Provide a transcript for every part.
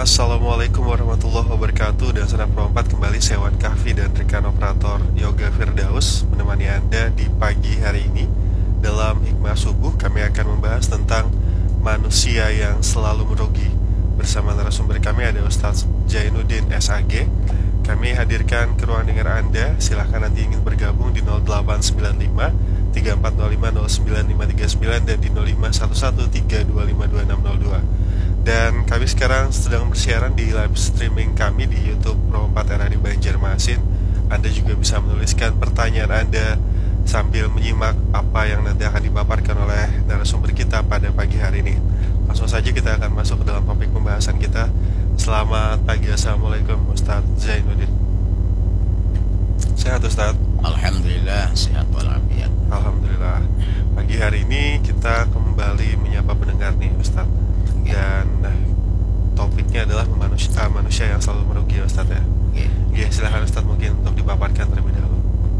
Assalamualaikum warahmatullahi wabarakatuh. Dan senang perempat kembali saya Wan Kahfi dan rekan operator Yoga Firdaus menemani Anda di pagi hari ini. Dalam Hikmah Subuh kami akan membahas tentang manusia yang selalu merugi. Bersama narasumber kami ada Ustadz Jainuddin SAG. Kami hadirkan ke ruang dengar Anda. Silahkan nanti ingin bergabung di 0895 3405 09539 dan di 0511 3252602. Dan kami sekarang sedang bersiaran di live streaming kami di YouTube Pro 4 RRI Banjarmasin. Anda juga bisa menuliskan pertanyaan Anda sambil menyimak apa yang nanti akan dipaparkan oleh narasumber kita pada pagi hari ini. Langsung saja kita akan masuk ke dalam topik pembahasan kita. Selamat pagi, Assalamualaikum Ustadz Zainuddin. Sehat Ustadz? Alhamdulillah, sehat walafiat. Alhamdulillah. Pagi hari ini kita kembali menyapa pendengar nih Ustadz. Dan topiknya adalah manusia yang selalu merugi ya Ustadz ya. Oke, silahkan Ustadz mungkin untuk dipaparkan terlebih dahulu.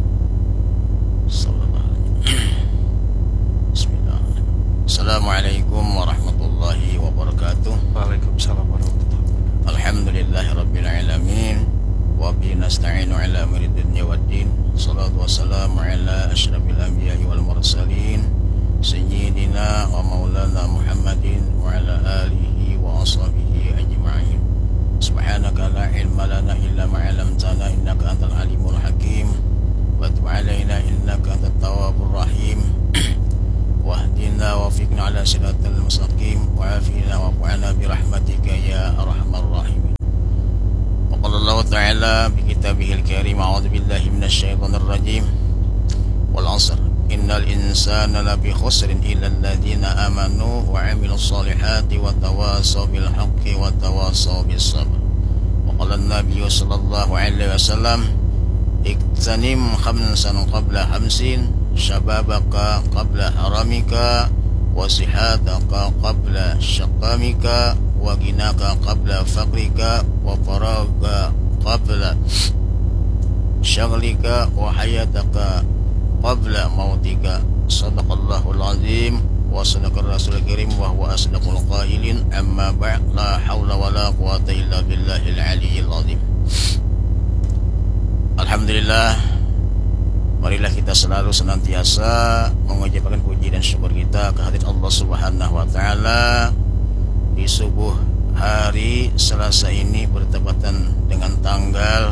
Bismillahirrahmanirrahim. Assalamualaikum warahmatullahi wabarakatuh. Waalaikumsalam warahmatullahi wabarakatuh. Alhamdulillahirabbil alamin wa bihi nasta'inu ala umuri dunya waddin. Shalatu wassalamu ala asyrafil anbiya'i wal mursalin sayyidina wa maulana Muhammadin wa ala alihi wa ashabihi ajma'in. Subhanaka la ilma lana illa ma 'allamtana innaka antal alimul hakim wa tub 'alaina innaka antat tawwabur rahim. Wahdina wa fiqna ala siratal mustaqim wa afina wa qana bi rahmatika ya arhamar rahimin. Wa qala Allah ta'ala bi kitabihil karim a'udzu billahi minasy syaithanir rajim. Wal 'asr innal insana lafi khusrin illa alladziina amanu wa 'amilus solihati wa tawassaw bil haqqi wa tawassaw bis sabr. Wa qala an-nabiyyu sallallahu alaihi wasallam iktanim khamsan qabla hamsin syababaka qabla haramika wa sihataka qabla syaqamika wa ginaka qabla faqrika wa faraga qabla syaghlika wa hayataka qabla mautika. Sadaqallahul azim wa sadaqar rasul karim wa huwa asdaqul qailin. Amma ba'd, la haula wa la quwata illa billahil aliyyil azim. Alhamdulillah, marilah kita selalu senantiasa mengucapkan puji dan syukur kita kehadirat Allah Subhanahu wa taala di subuh hari Selasa ini bertepatan dengan tanggal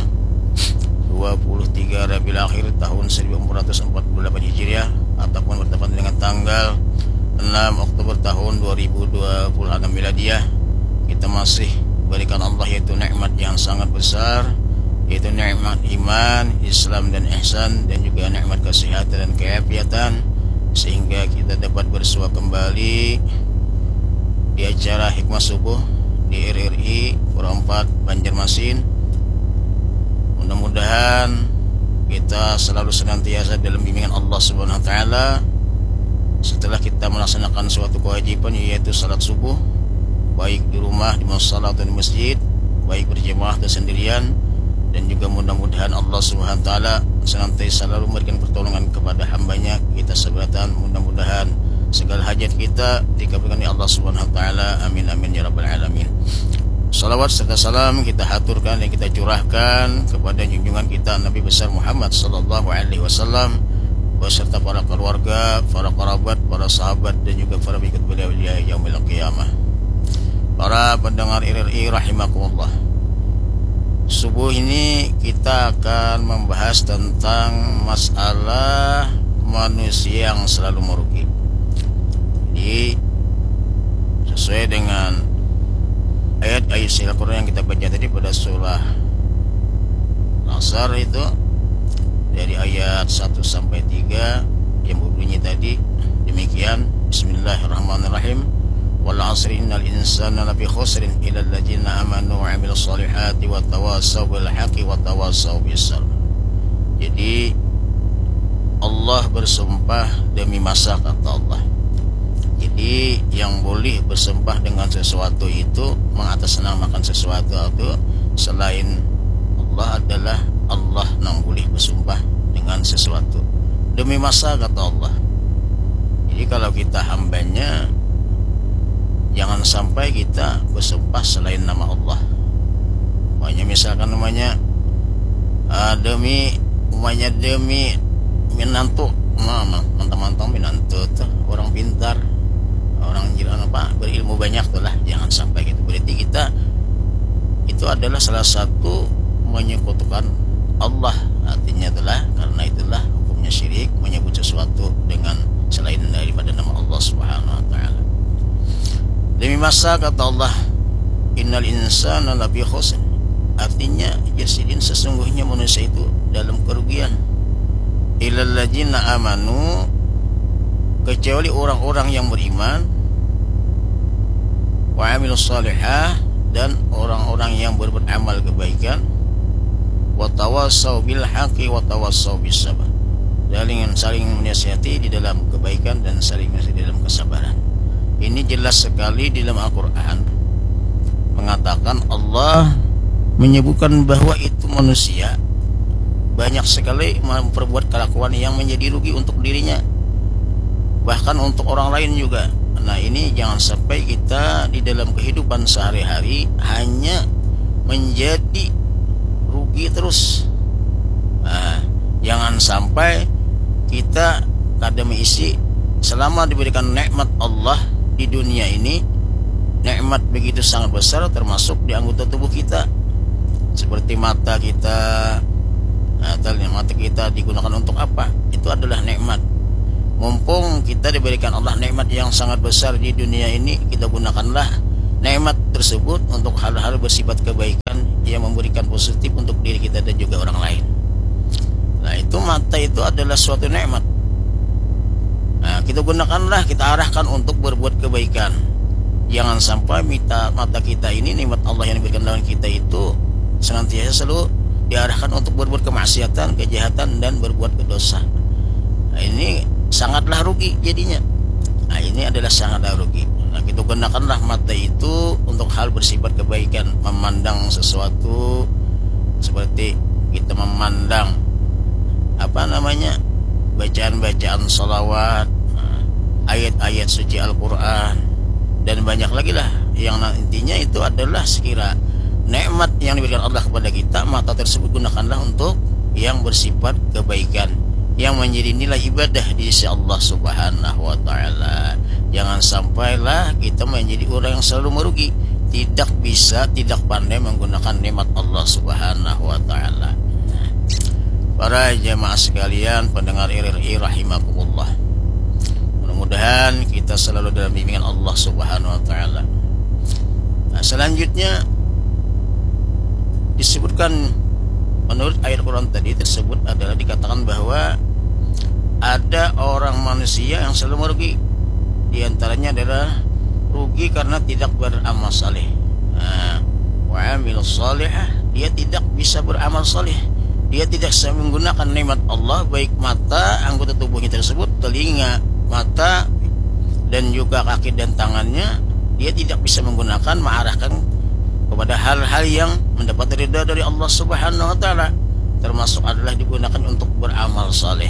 23 Rabiul Akhir tahun 1448 Hijriah ataupun bertepatan dengan tanggal 6 Oktober tahun 2026 Miladiyah. Kita masih berikan Allah yaitu nikmat yang sangat besar, yaitu nikmat iman, Islam dan ihsan, dan juga nikmat kesehatan dan keafiatan, sehingga kita dapat bersua kembali di acara Hikmah Subuh di RRI Pro 4 Banjarmasin. Mudah-mudahan kita selalu senantiasa dalam bimbingan Allah Subhanahu wa taala setelah kita melaksanakan suatu kewajiban, yaitu salat subuh, baik di rumah, di musala atau di masjid, baik berjamaah atau sendirian. Dan juga mudah-mudahan Allah Subhanahu wa taala senantiasa selalu memberikan pertolongan kepada hambanya kita seberatan. Mudah-mudahan segala hajat kita dikabulkan oleh Allah Subhanahu wa taala. Amin amin ya rabbal alamin. Salawat serta salam kita haturkan dan kita curahkan kepada junjungan kita Nabi besar Muhammad sallallahu alaihi wasallam beserta para keluarga, para kerabat, para sahabat, dan juga para pengikut beliau yaumil qiyamah. Para pendengar RRI rahimakumullah, subuh ini kita akan membahas tentang masalah manusia yang selalu merugi. Jadi sesuai dengan ayat-ayat Al-Quran yang kita baca tadi pada surah Al-Asr itu dari ayat 1 sampai 3 yang berbunyi tadi demikian. Bismillahirrahmanirrahim. Wal 'asri innal insana lafi khusrin illa alladziina amanu wa 'amilus solihati wa tawassaw bil haqqi wa tawassaw bis sabr. Jadi Allah bersumpah demi masa, kata Allah. Jadi yang boleh bersumpah dengan sesuatu itu, mengatasnamakan sesuatu itu selain Allah adalah Allah yang boleh bersumpah dengan sesuatu demi masa, kata Allah. Jadi kalau kita hambanya jangan sampai kita bersumpah selain nama Allah. Misalkan demi minantu, mantap minantu tuh orang pintar, orang berilmu banyak tuh lah, jangan sampai gitu. Berarti kita itu adalah salah satu menyekutukan Allah, artinya itulah, karena itulah hukumnya syirik, menyebut sesuatu dengan selain daripada nama Allah Subhanahu wa taala. Demi masa kata Allah, innal insana lafi khusr, artinya jasidin sesungguhnya manusia itu dalam kerugian. Illal ladzina amanu, kecuali orang-orang yang beriman, wa amilus salihah, dan orang-orang yang beramal kebaikan, wa tawassau bil haqqi wa tawassau bis sabr, saling menasihati di dalam kebaikan dan saling menasihati di dalam kesabaran. Ini jelas sekali di dalam Al-Quran mengatakan, Allah menyebutkan bahwa itu manusia banyak sekali memperbuat kelakuan yang menjadi rugi untuk dirinya, bahkan untuk orang lain juga. Nah, ini jangan sampai kita di dalam kehidupan sehari-hari hanya menjadi rugi terus. Nah, jangan sampai kita kadang isi selama diberikan nikmat Allah di dunia ini, nikmat begitu sangat besar, termasuk di anggota tubuh kita, seperti mata kita. Mata kita digunakan untuk apa? Itu adalah nikmat. Mumpung kita diberikan Allah nikmat yang sangat besar di dunia ini, kita gunakanlah nikmat tersebut untuk hal-hal bersifat kebaikan yang memberikan positif untuk diri kita dan juga orang lain. Nah, itu mata itu adalah suatu nikmat. Nah, kita gunakanlah, kita arahkan untuk berbuat kebaikan. Jangan sampai mata kita ini, nikmat Allah yang diberikan dalam kita itu senantiasa selalu diarahkan untuk berbuat kemaksiatan, kejahatan, dan berbuat dosa. Nah, ini sangatlah rugi jadinya. Nah, ini adalah sangatlah rugi. Nah, kita gunakanlah mata itu untuk hal bersifat kebaikan, memandang sesuatu seperti kita memandang bacaan-bacaan salawat, ayat-ayat suci Al-Quran, dan banyak lagi lah. Yang intinya itu adalah sekira nikmat yang diberikan Allah kepada kita, mata tersebut gunakanlah untuk yang bersifat kebaikan, yang menjadi nilai ibadah di sisi Allah Subhanahu wa taala. Jangan sampailah kita menjadi orang yang selalu merugi, tidak pandai menggunakan nikmat Allah Subhanahu wa taala. Para jamaah sekalian, pendengar RRI rahimakumullah, mudah-mudahan kita selalu dalam bimbingan Allah Subhanahu wa taala. Nah, selanjutnya disebutkan menurut ayat Quran tadi tersebut adalah dikatakan bahwa ada orang manusia yang selalu merugi. Di antaranya adalah rugi karena tidak beramal saleh. Wa amilus salihah, dia tidak bisa beramal saleh. Dia tidak bisa menggunakan nikmat Allah, baik mata, anggota tubuhnya tersebut, telinga, mata, dan juga kaki dan tangannya. Dia tidak bisa menggunakan, mengarahkan kepada hal-hal yang mendapat ridha dari Allah Subhanahu wa taala, termasuk adalah digunakan untuk beramal saleh.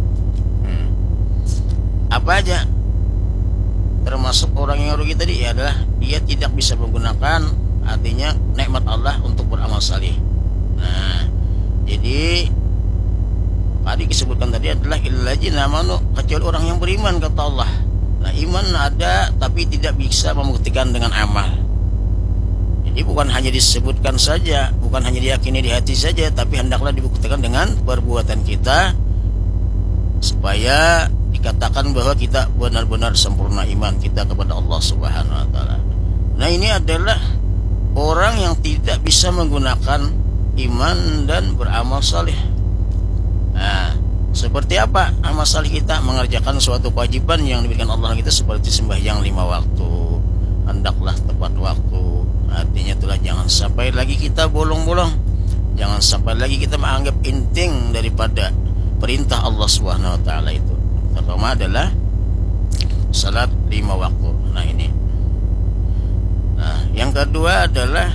Apa aja? Termasuk orang yang rugi tadi adalah dia tidak bisa menggunakan, artinya nikmat Allah untuk beramal saleh. Nah, jadi tadi disebutkan tadi adalah illalladzina amanu, kecuali orang yang beriman kata Allah. Nah, iman ada tapi tidak bisa membuktikan dengan amal. Jadi bukan hanya disebutkan saja, bukan hanya diyakini di hati saja, tapi hendaklah dibuktikan dengan perbuatan kita, supaya dikatakan bahwa kita benar-benar sempurna iman kita kepada Allah Subhanahu wa taala. Nah, ini adalah orang yang tidak bisa menggunakan iman dan beramal saleh. Nah, seperti apa amal saleh kita? Mengerjakan suatu kewajiban yang diberikan Allah kita, seperti sembahyang 5 waktu, hendaklah tepat waktu. Artinya itulah, jangan sampai lagi kita bolong-bolong, jangan sampai lagi kita menganggap penting daripada perintah Allah Subhanahu wa taala itu. Pertama adalah salat 5 waktu. Nah, ini. Nah, yang kedua adalah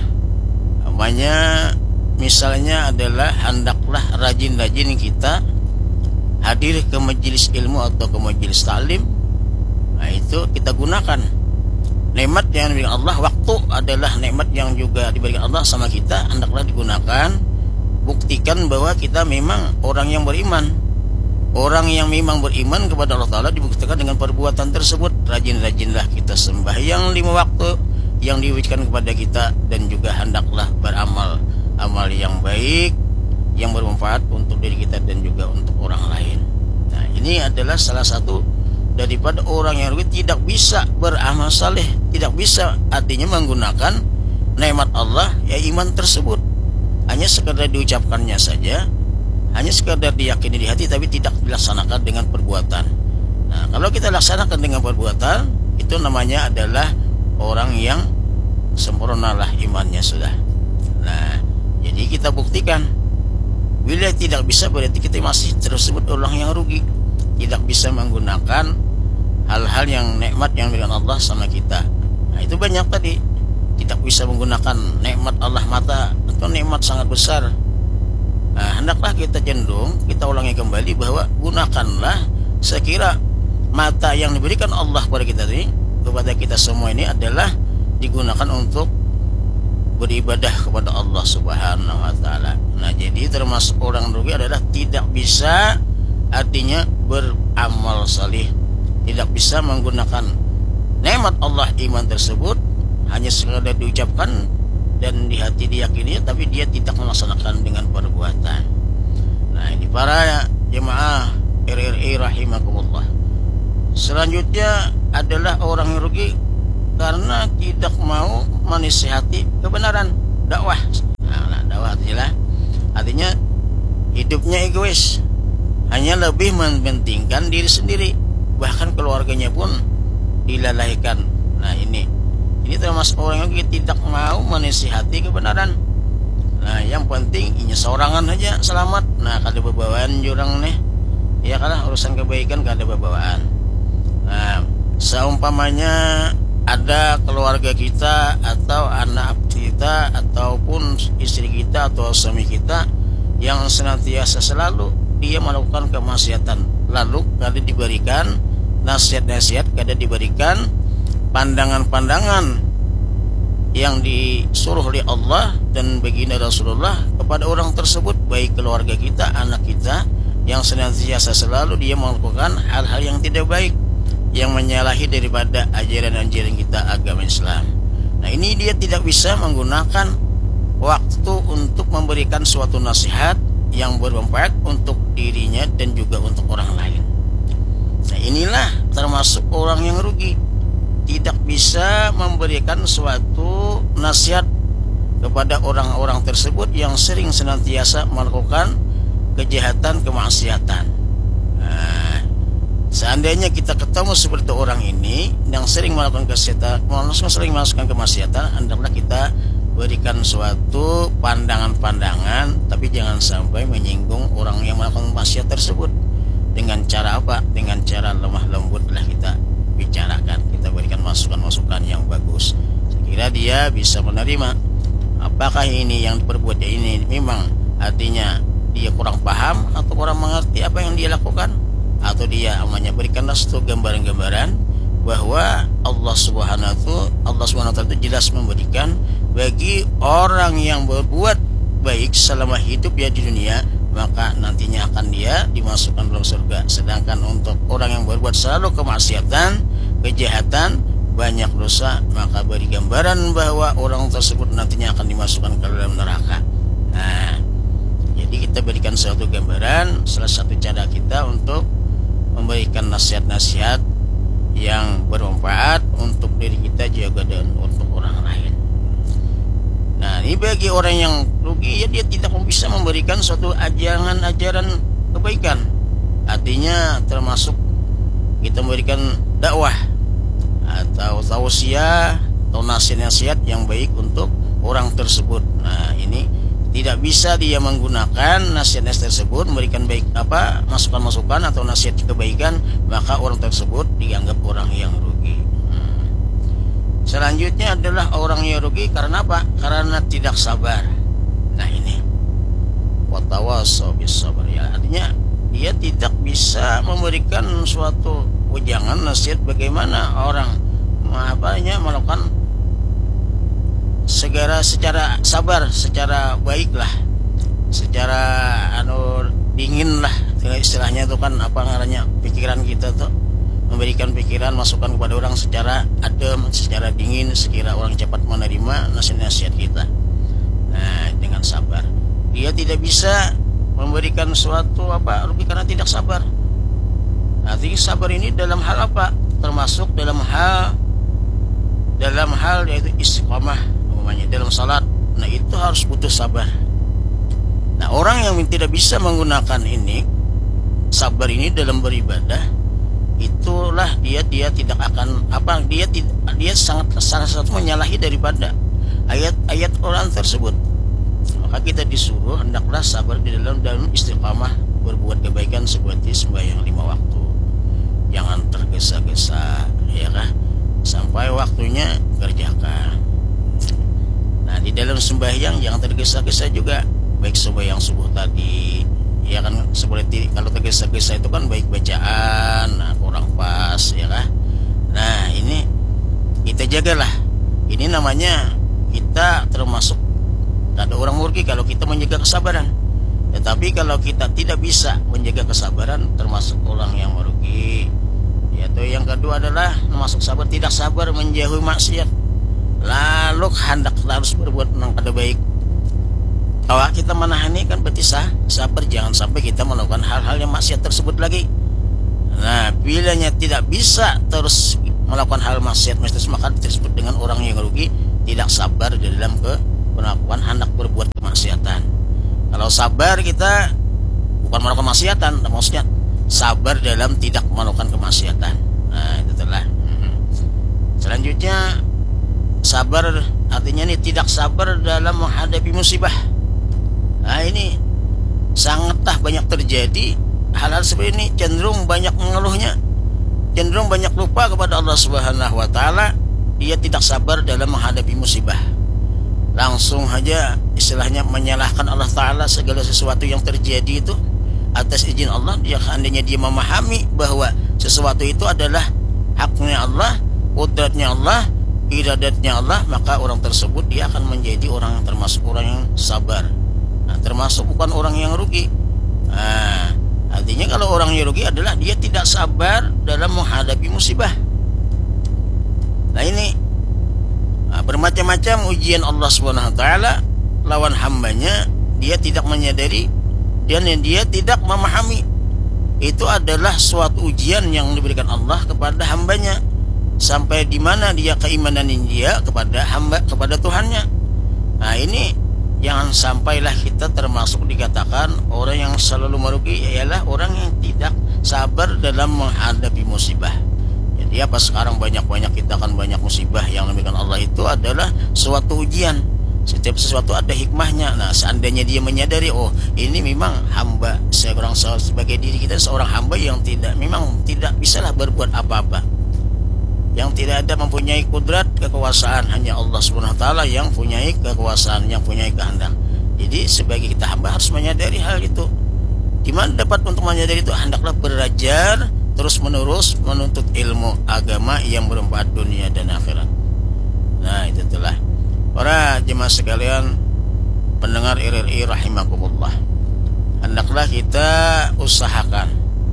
misalnya adalah hendaklah rajin-rajin kita hadir ke majelis ilmu atau ke majelis taklim. Nah, itu kita gunakan nikmat yang diberikan Allah, waktu adalah nikmat yang juga diberikan Allah sama kita, hendaklah digunakan. Buktikan bahwa kita memang orang yang beriman. Orang yang memang beriman kepada Allah Ta'ala dibuktikan dengan perbuatan tersebut. Rajin-rajinlah kita sembahyang 5 waktu yang diberikan kepada kita, dan juga hendaklah beramal amal yang baik yang bermanfaat untuk diri kita dan juga untuk orang lain. Nah, ini adalah salah satu daripada orang yang rugi, tidak bisa beramal saleh, tidak bisa artinya menggunakan nikmat Allah ya iman tersebut. Hanya sekadar diucapkannya saja, hanya sekadar diyakini di hati, tapi tidak dilaksanakan dengan perbuatan. Nah, kalau kita laksanakan dengan perbuatan, itu namanya adalah orang yang sempurnalah imannya sudah. Nah, jadi kita buktikan. Bila tidak bisa, berarti kita masih tersebut orang yang rugi, tidak bisa menggunakan hal-hal yang nikmat yang diberikan Allah sama kita. Nah, itu banyak tadi. Tidak bisa menggunakan nikmat Allah mata, atau nikmat sangat besar. Nah, hendaklah kita cenderung, kita ulangi kembali bahwa gunakanlah sekira mata yang diberikan Allah kepada kita ini, kepada kita semua ini adalah digunakan untuk beribadah kepada Allah Subhanahu wa Ta'ala. Nah, jadi termasuk orang rugi adalah tidak bisa artinya beramal salih, tidak bisa menggunakan nikmat Allah iman tersebut, hanya sekadar diucapkan dan di hati diyakini, tapi dia tidak melaksanakan dengan perbuatan. Nah, ini para jemaah RRI rahimakumullah. Selanjutnya adalah orang yang rugi karena tidak mau menasihati kebenaran, dakwah. Nah, dakwah artinya hidupnya egois, hanya lebih mementingkan diri sendiri, bahkan keluarganya pun dilalaikan. Nah, ini termasuk orang yang tidak mau menasihati kebenaran. Nah, yang penting ini seorangan aja selamat. Nah, kada bebawaan jurang nih, ya kalah urusan kebaikan kada bebawaan. Nah, seumpamanya ada keluarga kita atau anak kita ataupun istri kita atau suami kita yang senantiasa selalu dia melakukan kemaksiatan, lalu kada diberikan nasihat-nasihat, kada diberikan pandangan-pandangan yang disuruh oleh Allah dan baginda Rasulullah kepada orang tersebut, baik keluarga kita, anak kita, yang senantiasa selalu dia melakukan hal-hal yang tidak baik, yang menyalahi daripada ajaran-ajaran kita agama Islam. Nah, ini dia tidak bisa menggunakan waktu untuk memberikan suatu nasihat yang bermanfaat untuk dirinya dan juga untuk orang lain. Nah, inilah termasuk orang yang rugi, tidak bisa memberikan suatu nasihat kepada orang-orang tersebut yang sering senantiasa melakukan kejahatan, kemaksiatan. Nah, seandainya kita ketemu seperti orang ini yang sering melakukan kemaksiatan, hendaklah kita berikan suatu pandangan-pandangan, tapi jangan sampai menyinggung orang yang melakukan maksiat tersebut. Dengan cara apa? Dengan cara lemah lembutlah kita bicarakan, kita berikan masukan-masukan yang bagus. Sekira dia bisa menerima. Apakah ini yang diperbuat ini memang artinya dia kurang paham atau kurang mengerti apa yang dia lakukan, atau dia hanya berikanlah satu gambaran-gambaran bahwa Allah Subhanahu wa Ta'ala itu jelas memberikan bagi orang yang berbuat baik selama hidup ya di dunia, maka nantinya akan dia dimasukkan dalam surga. Sedangkan untuk orang yang berbuat selalu kemaksiatan, kejahatan, banyak dosa, maka beri gambaran bahwa orang tersebut nantinya akan dimasukkan ke dalam neraka. Nah, jadi kita berikan suatu gambaran, salah satu cara kita untuk memberikan nasihat-nasihat yang bermanfaat untuk diri kita juga dan untuk orang lain. Nah, ini bagi orang yang rugi, ya dia tidak bisa memberikan suatu ajaran kebaikan. Artinya termasuk kita memberikan dakwah atau tausiah atau nasihat-nasihat yang baik untuk orang tersebut. Nah, ini tidak bisa dia menggunakan nasihat-nasihat tersebut memberikan baik masukan-masukan atau nasihat kebaikan, maka orang tersebut dianggap orang yang rugi. Selanjutnya adalah orang yang rugi karena apa? Karena tidak sabar. Nah, ini watawassaw bis sabr, ya, artinya dia tidak bisa memberikan suatu ujangan nasihat bagaimana orang melakukan segera secara sabar, secara baiklah, secara dingin lah istilahnya itu kan apa ngarannya, pikiran kita tuh memberikan pikiran masukan kepada orang secara adem, secara dingin, sekira orang cepat menerima nasihat-nasihat kita. Nah, dengan sabar dia tidak bisa memberikan suatu rugi karena tidak sabar. Nanti sabar ini dalam hal apa? Termasuk dalam hal yaitu istiqamah, umpamanya dalam salat. Nah, itu harus butuh sabar. Nah, orang yang tidak bisa menggunakan sabar ini dalam beribadah, itulah dia tidak akan dia sangat menyalahi daripada ayat-ayat Quran tersebut. Maka kita disuruh hendaklah sabar di dalam istiqamah berbuat kebaikan seperti sembahyang 5 waktu. Jangan tergesa-gesa, ya kan? Sampai waktunya kerjakan. Nah, di dalam sembahyang jangan tergesa-gesa juga. Baik sembahyang subuh tadi, ya kan, seperti kalau tergesa-gesa itu kan baik bacaan, kurang pas, ya kan. Nah, ini kita jagalah. Ini namanya kita termasuk, ada orang merugi kalau kita menjaga kesabaran. Tetapi kalau kita tidak bisa menjaga kesabaran, termasuk orang yang merugi. Yaitu yang kedua adalah termasuk sabar, tidak sabar menjauhi maksiat, lalu hendak harus berbuat kada baik. Kalau kita menahani kan berarti sabar, jangan sampai kita melakukan hal-hal yang maksiat tersebut lagi. Nah, bilanya tidak bisa terus melakukan hal maksiat maka disebut dengan orang yang rugi, tidak sabar di dalam melakukan hendak berbuat kemaksiatan. Kalau sabar kita bukan melakukan kemaksiatan, maksudnya sabar dalam tidak melakukan kemaksiatan. Nah, itu telah. Selanjutnya, sabar artinya tidak sabar dalam menghadapi musibah. Nah, ini sangatlah banyak terjadi hal-hal seperti ini, cenderung banyak mengeluhnya, cenderung banyak lupa kepada Allah Subhanahu wa taala. Dia tidak sabar dalam menghadapi musibah. Langsung aja istilahnya menyalahkan Allah taala segala sesuatu yang terjadi itu atas izin Allah. Dia seandainya dia memahami bahwa sesuatu itu adalah haknya Allah, qudratnya Allah, iradatnya Allah, maka orang tersebut dia akan menjadi orang termasuk orang yang sabar. Nah, termasuk bukan orang yang rugi. Nah, artinya kalau orang yang rugi adalah dia tidak sabar dalam menghadapi musibah. Nah, ini bermacam-macam ujian Allah SWT lawan hambanya, dia tidak menyadari dan dia tidak memahami. Itu adalah suatu ujian yang diberikan Allah kepada hambanya, sampai di mana dia keimanan dia kepada hamba, kepada Tuhannya. Nah, ini jangan sampailah kita termasuk dikatakan orang yang selalu merugi, ialah orang yang tidak sabar dalam menghadapi musibah. Jadi apa sekarang banyak-banyak kita kan banyak musibah yang diberikan Allah itu adalah suatu ujian. Setiap sesuatu ada hikmahnya. Nah, seandainya dia menyadari, oh ini memang hamba, sebagai diri kita seorang hamba yang memang tidak bisalah berbuat apa-apa, yang tidak ada mempunyai kudrat, kekuasaan, hanya Allah Subhanahu wa taala yang punyai kekuasaan, yang punyai kehendak. Jadi sebagai kita hamba harus menyadari hal itu. Di mana dapat untuk menyadari itu, hendaklah belajar terus menerus menuntut ilmu agama yang bermanfaat dunia dan akhirat. Nah, itu telah para jemaah sekalian pendengar RRI rahimakumullah. Hendaklah kita usahakan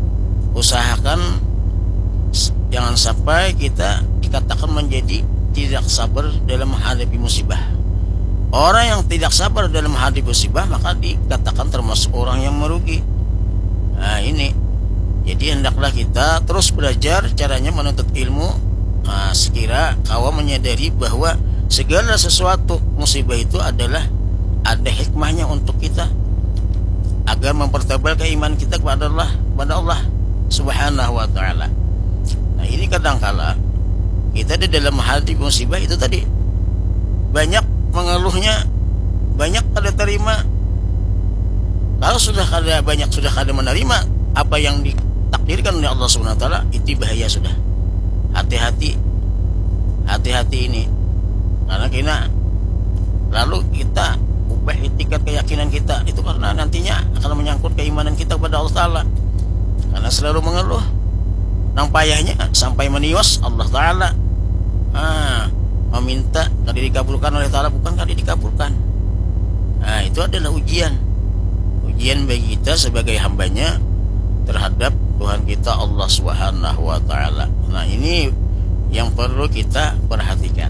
jangan sampai kita dikatakan menjadi tidak sabar dalam menghadapi musibah. Orang yang tidak sabar dalam menghadapi musibah maka dikatakan termasuk orang yang merugi. Nah, ini jadi hendaklah kita terus belajar caranya menuntut ilmu. Nah, sekira kawan menyadari bahwa segala sesuatu musibah itu adalah ada hikmahnya untuk kita agar mempertebal keimanan kita kepada Allah Subhanahu wa taala. Nah, ini kadangkala kita di dalam menghadapi musibah itu tadi banyak mengeluhnya, banyak kada terima. Kalau sudah kada menerima apa yang ditakdirkan oleh Allah Subhanahu wa taala, itu bahaya sudah. Hati-hati ini. Karena lalu kita ubah etikat keyakinan kita itu karena nantinya akan menyangkut keimanan kita kepada Allah taala. Karena selalu mengeluh, nampayahnya sampai meniwas Allah taala. meminta kalau dikabulkan oleh Ta'ala, bukan kalau dikabulkan. Nah, itu adalah ujian bagi kita sebagai hambanya terhadap Tuhan kita Allah Subhanahu wa Ta'ala. Nah, ini yang perlu kita perhatikan.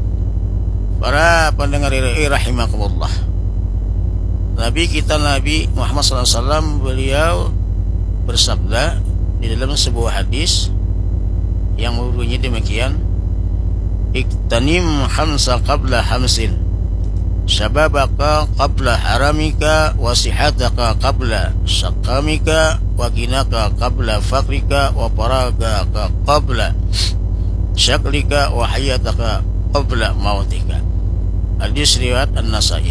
Para pendengar rahimakumullah, Nabi kita Nabi Muhammad SAW, beliau bersabda di dalam sebuah hadis yang berbunyi demikian: iktanim khamsa qabla hamsin, syababaka qabla haramika, wasihataka qabla syakamika, wakinaka qabla fakrika, wa paragaka qabla syaklika, wa hayataka qabla mautika. Hadis riwayat An-Nasai.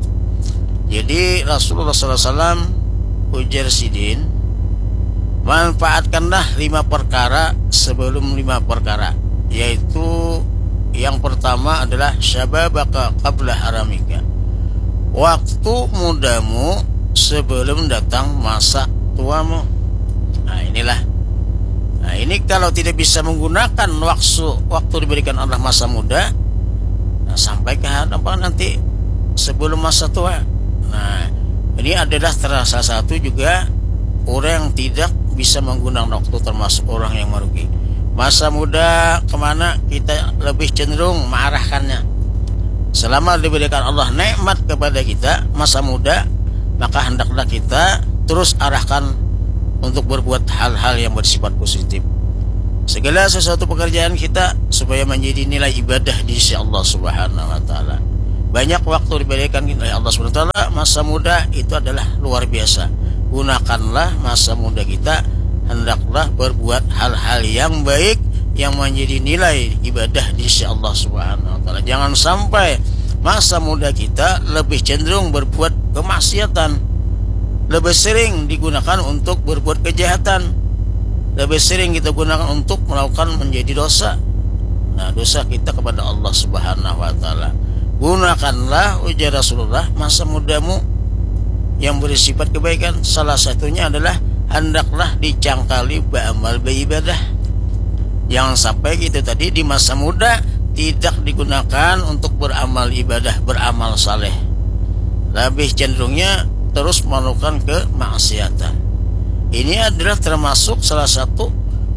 Jadi Rasulullah SAW ujar sidin, manfaatkanlah 5 perkara sebelum 5 perkara, yaitu yang pertama adalah syababaka qabla haramika, waktu mudamu sebelum datang masa tuamu. Nah, inilah. Nah, ini kalau tidak bisa menggunakan waktu diberikan Allah masa muda, nah, sampai ke hadapan nanti sebelum masa tua. Nah, ini adalah salah satu juga orang yang tidak bisa menggunakan waktu, termasuk orang yang merugi. Masa muda kemana kita lebih cenderung mengarahkannya. Selama diberikan Allah nikmat kepada kita masa muda, maka hendaklah kita terus arahkan untuk berbuat hal-hal yang bersifat positif. Segala sesuatu pekerjaan kita supaya menjadi nilai ibadah di sisi Allah Subhanahu wa Ta'ala. Banyak waktu diberikan oleh Allah Subhanahu wa Ta'ala. Masa muda itu adalah luar biasa. Gunakanlah masa muda kita, hendaklah berbuat hal-hal yang baik yang menjadi nilai ibadah di sisi Allah Subhanahu wa Ta'ala. Jangan sampai masa muda kita lebih cenderung berbuat kemaksiatan, lebih sering digunakan untuk berbuat kejahatan, lebih sering kita gunakan untuk melakukan menjadi dosa. Nah, dosa kita kepada Allah Subhanahu wa Ta'ala. Gunakanlah, ujar Rasulullah, masa mudamu yang bersifat kebaikan. Salah satunya adalah hendaklah dicangkali beramal beribadah. Jangan sampai kita tadi di masa muda tidak digunakan untuk beramal ibadah, beramal saleh. Lebih cenderungnya terus melakukan kemaksiatan. Ini adalah termasuk salah satu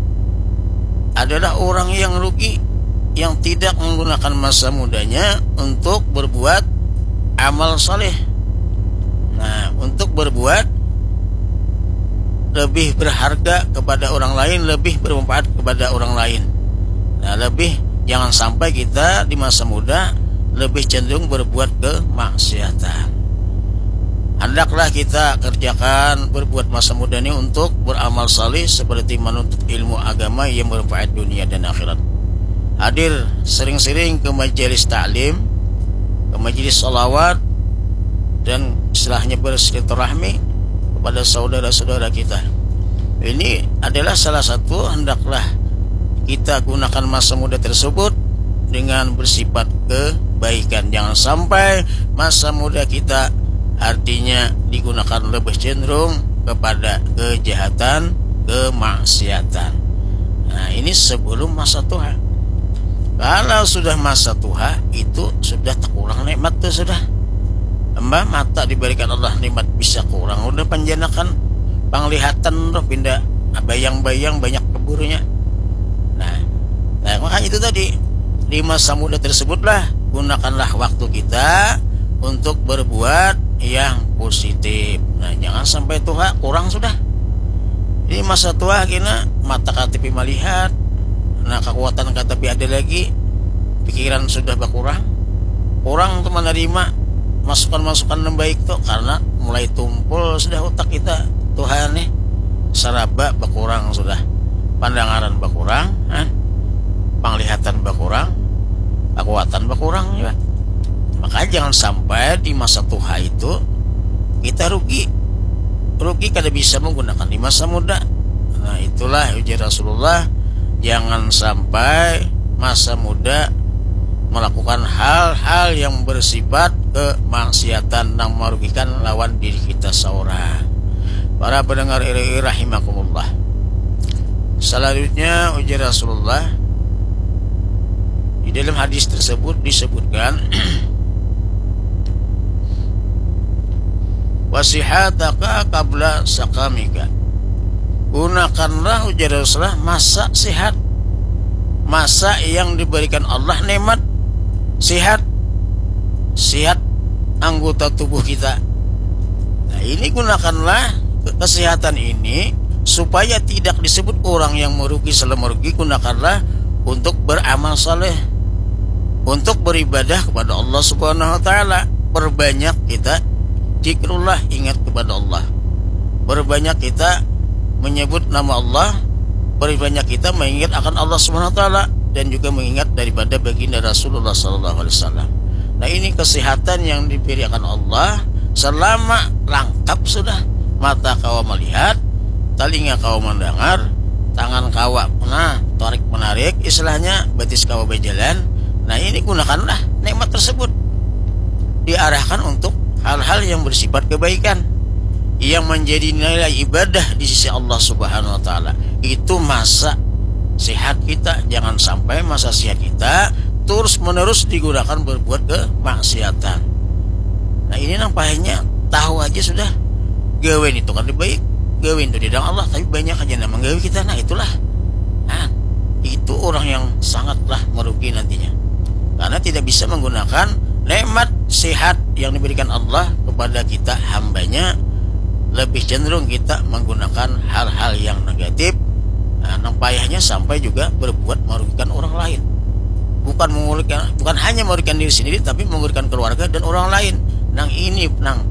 adalah orang yang rugi, yang tidak menggunakan masa mudanya untuk berbuat amal saleh. Nah, untuk berbuat lebih berharga kepada orang lain, lebih bermanfaat kepada orang lain. Nah, jangan sampai kita di masa muda lebih cenderung berbuat kemaksiatan. Hendaklah kita kerjakan berbuat masa muda ini untuk beramal saleh seperti menuntut ilmu agama yang bermanfaat dunia dan akhirat. Hadir sering-sering ke majelis ta'lim, ke majelis salawat, dan istilahnya bersilaturahmi kepada saudara-saudara kita. Ini adalah salah satu, hendaklah kita gunakan masa muda tersebut dengan bersifat kebaikan. Jangan sampai masa muda kita artinya digunakan lebih cenderung kepada kejahatan, kemaksiatan. Nah, ini sebelum masa tua. Kalau sudah masa tua, itu sudah tak kurang nikmat tuh sudah. Mata diberikan Allah nikmat bisa kurang, udah panjanakan penglihatan udah pindah bayang-bayang banyak keburunya. Nah, maka itu tadi di masa muda tersebutlah gunakanlah waktu kita untuk berbuat yang positif. Nah, jangan sampai tua kurang sudah. Ini masa tua kena mata KTP melihat, nah kekuatan KTP ada lagi, pikiran sudah berkurang, kurang untuk menerima masukan-masukan yang baik tuh, karena mulai tumpul sudah otak kita Tuhan nih, saraba berkurang sudah, pandangan berkurang, penglihatan berkurang, kekuatan berkurang juga. Maka jangan sampai di masa tua itu kita rugi kada bisa menggunakan di masa muda. Nah, itulah ujar Rasulullah, jangan sampai masa muda melakukan hal-hal yang bersifat kemaksiatan yang merugikan lawan diri kita seorang. Para pendengar RRI rahimakumullah, selanjutnya ujar Rasulullah, dalam hadis tersebut disebutkan wasihataka qabla sakamika, gunakanlah ujar Rasulullah masa sehat, masa yang diberikan Allah nikmat sehat anggota tubuh kita. Nah, ini gunakanlah kesehatan ini supaya tidak disebut orang yang merugi selama merugi. Gunakanlah untuk beramal saleh, untuk beribadah kepada Allah Subhanahu wa taala. Perbanyak kita zikrullah, ingat kepada Allah. Berbanyak kita menyebut nama Allah, berbanyak kita mengingat akan Allah Subhanahu wa taala dan juga mengingat daripada baginda Rasulullah sallallahu alaihi wasallam. Nah, ini kesehatan yang diberikan Allah selama lengkap sudah. Mata kau melihat, telinga kau mendengar, tangan kau tarik menarik, istilahnya betis kau berjalan. Nah, ini gunakanlah nikmat tersebut, diarahkan untuk hal-hal yang bersifat kebaikan yang menjadi nilai ibadah di sisi Allah Subhanahu wa taala. Itu masa sehat kita. Jangan sampai masa sehat kita terus menerus digunakan berbuat kemaksiatan. Nah, ini nampaknya tahu aja sudah gawe itu kan baik, gawe itu di dalam Allah, tapi banyak aja yang menggawe kita. Nah, itulah itu orang yang sangatlah merugi nantinya, karena tidak bisa menggunakan nikmat sehat yang diberikan Allah kepada kita hambanya. Lebih cenderung kita menggunakan hal-hal yang negatif. Nah, payahnya sampai juga berbuat merugikan orang lain. Bukan hanya merugikan diri sendiri, tapi merugikan keluarga dan orang lain. Nang ini